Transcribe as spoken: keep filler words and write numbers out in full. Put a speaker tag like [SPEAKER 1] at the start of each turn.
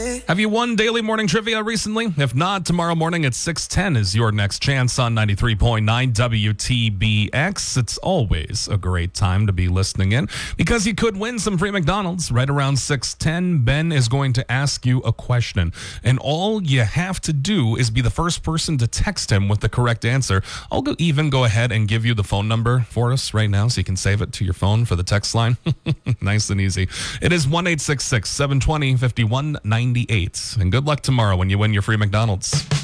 [SPEAKER 1] Have you won Daily Morning Trivia recently? If not, tomorrow morning at six ten is your next chance on ninety-three point nine W T B X. It's always a great time to be listening in because you could win some free McDonald's. Right around six ten, Ben is going to ask you a question, and all you have to do is be the first person to text him with the correct answer. I'll go, even go ahead and give you the phone number for us right now so you can save it to your phone for the text line. Nice and easy. It is one eight six six, seven two zero, five one nine eight. And good luck tomorrow when you win your free McDonald's.